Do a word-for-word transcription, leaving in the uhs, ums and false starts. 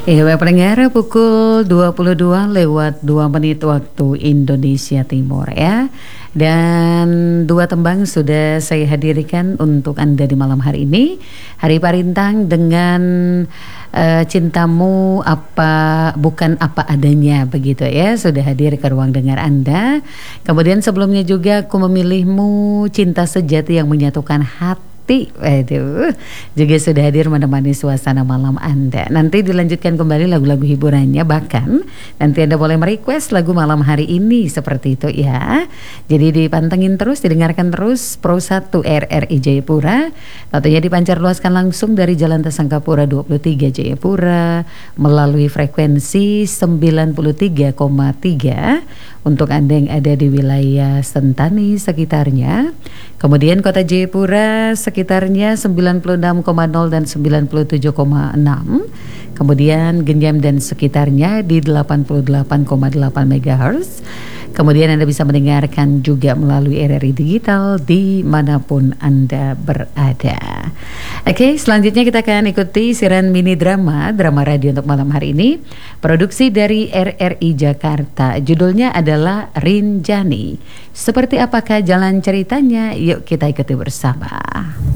Iya, Bapak pendengar, pukul dua puluh dua lewat dua menit waktu Indonesia Timur ya. Dan dua tembang sudah saya hadirkan untuk Anda di malam hari ini. Hari Parintang dengan uh, Cintamu Apa Bukan Apa Adanya, begitu ya. Sudah hadir ke ruang dengar Anda. Kemudian sebelumnya juga Aku Memilihmu, Cinta Sejati Yang Menyatukan Hati. Waduh, juga sudah hadir menemani suasana malam Anda. Nanti dilanjutkan kembali lagu-lagu hiburannya, bahkan nanti Anda boleh merequest lagu malam hari ini seperti itu ya. Jadi dipantengin terus, didengarkan terus Pro satu R R I Jayapura. Tentunya dipancar luaskan langsung dari Jalan Tasangkapura dua puluh tiga Jayapura melalui frekuensi sembilan puluh tiga koma tiga untuk Anda yang ada di wilayah Sentani sekitarnya. Kemudian Kota Jayapura sekitarnya sembilan puluh enam koma nol dan sembilan puluh tujuh koma enam. Kemudian Genyam dan sekitarnya di delapan puluh delapan koma delapan megahertz. Kemudian Anda bisa mendengarkan juga melalui R R I Digital dimanapun Anda berada. Oke, selanjutnya kita akan ikuti siaran mini drama, drama radio untuk malam hari ini. Produksi dari R R I Jakarta. Judulnya adalah Rinjani. Seperti apakah jalan ceritanya? Yuk kita ikuti bersama.